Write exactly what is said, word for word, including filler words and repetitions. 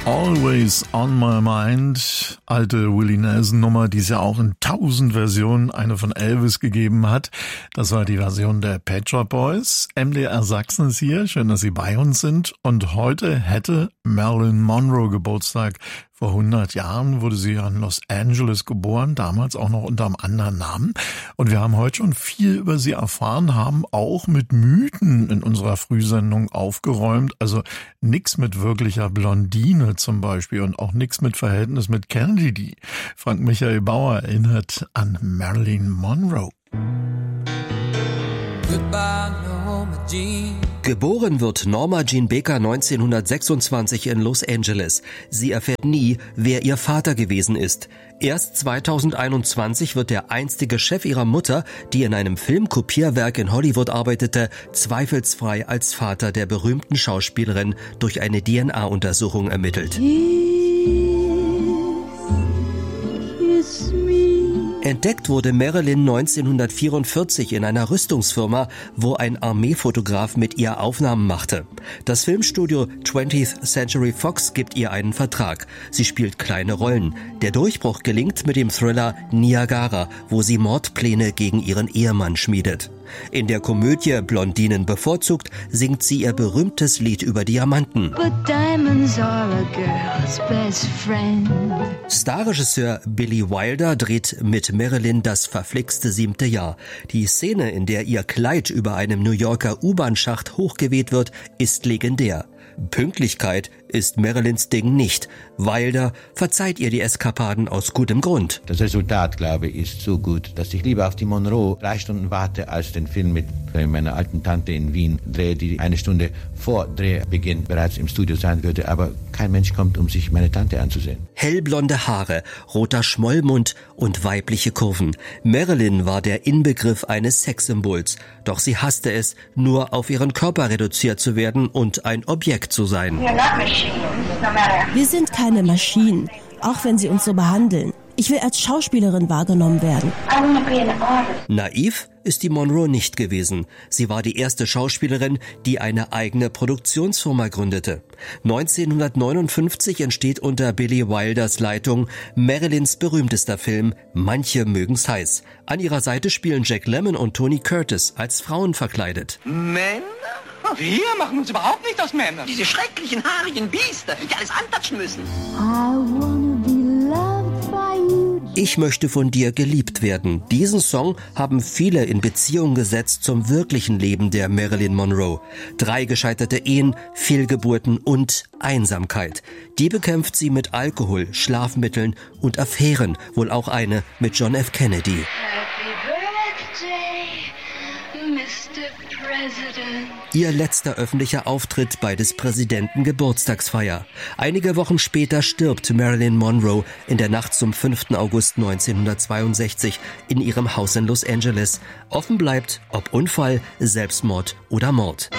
Always on my mind, alte Willie Nelson Nummer, die es ja auch in tausend Versionen eine von Elvis gegeben hat. Das war die Version der Pet Shop Boys. M D R Sachsen ist hier, schön, dass Sie bei uns sind. Und heute hätte Marilyn Monroe Geburtstag. Vor hundert Jahren wurde sie in Los Angeles geboren, damals auch noch unter einem anderen Namen. Und wir haben heute schon viel über sie erfahren, haben auch mit Mythen in unserer Frühsendung aufgeräumt. Also nix mit wirklicher Blondine zum Beispiel und auch nix mit Verhältnis mit Kennedy. Frank Michael Bauer erinnert an Marilyn Monroe. Goodbye, Norma Jean. Geboren wird Norma Jean Baker neunzehnhundertsechsundzwanzig in Los Angeles. Sie erfährt nie, wer ihr Vater gewesen ist. Erst zweitausendeinundzwanzig wird der einstige Chef ihrer Mutter, die in einem Filmkopierwerk in Hollywood arbeitete, zweifelsfrei als Vater der berühmten Schauspielerin durch eine D N A-Untersuchung ermittelt. Entdeckt wurde Marilyn neunzehnhundertvierundvierzig in einer Rüstungsfirma, wo ein Armeefotograf mit ihr Aufnahmen machte. Das Filmstudio twentieth Century Fox gibt ihr einen Vertrag. Sie spielt kleine Rollen. Der Durchbruch gelingt mit dem Thriller Niagara, wo sie Mordpläne gegen ihren Ehemann schmiedet. In der Komödie Blondinen bevorzugt singt sie ihr berühmtes Lied über Diamanten. But diamonds are a girl's best friend. Starregisseur Billy Wilder dreht mit Marilyn das verflixte siebte Jahr. Die Szene, in der ihr Kleid über einem New Yorker U-Bahn-Schacht hochgeweht wird, ist legendär. Pünktlichkeit ist Marilyns Ding nicht. Wilder verzeiht ihr die Eskapaden aus gutem Grund. Das Resultat, glaube ich, ist so gut, dass ich lieber auf die Monroe drei Stunden warte, als den Film mit meiner alten Tante in Wien drehe, die eine Stunde vor Drehbeginn bereits im Studio sein würde. Aber kein Mensch kommt, um sich meine Tante anzusehen. Hellblonde Haare, roter Schmollmund und weibliche Kurven. Marilyn war der Inbegriff eines Sexsymbols. Doch sie hasste es, nur auf ihren Körper reduziert zu werden und ein Objekt zu sein. Wir sind keine Maschinen, auch wenn sie uns so behandeln. Ich will als Schauspielerin wahrgenommen werden. Naiv ist die Monroe nicht gewesen. Sie war die erste Schauspielerin, die eine eigene Produktionsfirma gründete. neunzehnhundertneunundfünfzig entsteht unter Billy Wilders Leitung Marilyns berühmtester Film Manche mögen's heiß. An ihrer Seite spielen Jack Lemmon und Tony Curtis als Frauen verkleidet. Männer? Wir machen uns überhaupt nicht aus Männern. Diese schrecklichen, haarigen Biester, die alles antatschen müssen. I wanna be loved by you. Ich möchte von dir geliebt werden. Diesen Song haben viele in Beziehung gesetzt zum wirklichen Leben der Marilyn Monroe. Drei gescheiterte Ehen, Fehlgeburten und Einsamkeit. Die bekämpft sie mit Alkohol, Schlafmitteln und Affären, wohl auch eine mit John F. Kennedy. Happy birthday, Mister President. Ihr letzter öffentlicher Auftritt bei des Präsidenten Geburtstagsfeier. Einige Wochen später stirbt Marilyn Monroe in der Nacht zum fünften August neunzehnhundertzweiundsechzig in ihrem Haus in Los Angeles. Offen bleibt, ob Unfall, Selbstmord oder Mord.